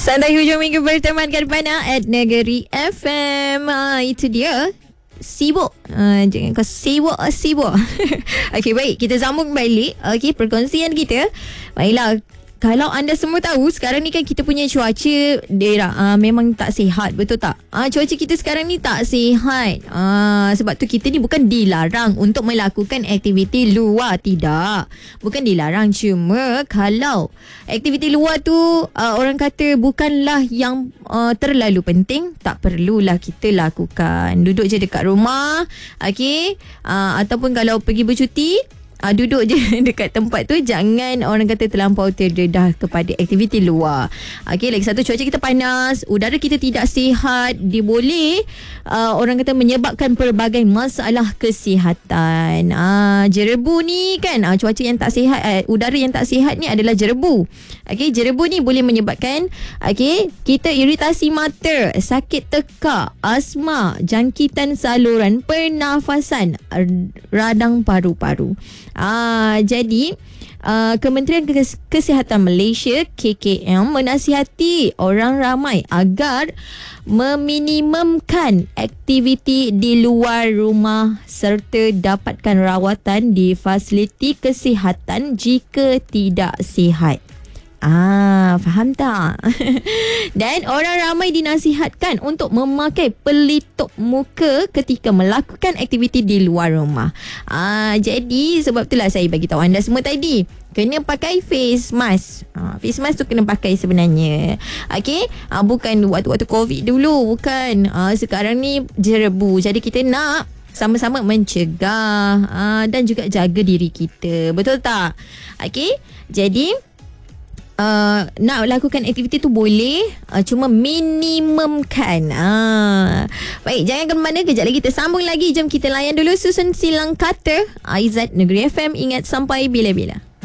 Santai hujung minggu bertemankan Pana at Negeri FM. Itu dia. Sibuk. Jangan kau sibuk. Okey, baik. Kita sambung balik. Okey, perkongsian kita. Baiklah. Kalau anda semua tahu, sekarang ni kan kita punya cuaca dia memang tak sihat, betul tak? Cuaca kita sekarang ni tak sihat. Sebab tu kita ni bukan dilarang untuk melakukan aktiviti luar, tidak. Bukan dilarang, cuma kalau aktiviti luar tu orang kata bukanlah yang terlalu penting, tak perlulah kita lakukan. Duduk je dekat rumah, okey? Ataupun kalau pergi bercuti, duduk je dekat tempat tu. Jangan orang kata terlampau terdedah kepada aktiviti luar. Okey, lagi satu, cuaca kita panas, udara kita tidak sihat. Dia boleh orang kata menyebabkan pelbagai masalah kesihatan. Jerebu ni kan, cuaca yang tak sihat, udara yang tak sihat ni adalah jerebu. Okey, jerebu ni boleh menyebabkan kita iritasi mata, sakit tekak, asma, jangkitan saluran pernafasan, radang paru-paru. Jadi Kementerian Kesihatan Malaysia KKM menasihati orang ramai agar meminimumkan aktiviti di luar rumah serta dapatkan rawatan di fasiliti kesihatan jika tidak sihat. Faham tak? Dan orang ramai dinasihatkan untuk memakai pelitup muka ketika melakukan aktiviti di luar rumah. Jadi sebab itulah saya bagi tahu anda semua tadi, kena pakai face mask. Face mask tu kena pakai sebenarnya. Okey, bukan waktu-waktu COVID dulu, bukan. Sekarang ni jerebu. Jadi kita nak sama-sama mencegah dan juga jaga diri kita. Betul tak? Okey, jadi nak lakukan aktiviti tu boleh, cuma minimumkan. Baik, jangan ke mana, kejap lagi kita sambung lagi. Jom kita layan dulu susun silang kata Aizat Negeri FM. Ingat sampai bila-bila.